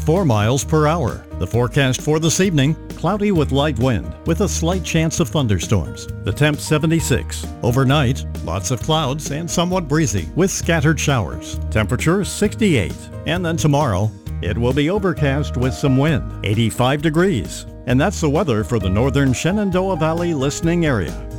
4 miles per hour. The forecast for this evening, cloudy with light wind with a slight chance of thunderstorms. The temp 76. Overnight, lots of clouds and somewhat breezy with scattered showers. Temperature 68. And then tomorrow, it will be overcast with some wind, 85 degrees. And that's the weather for the northern Shenandoah Valley listening area.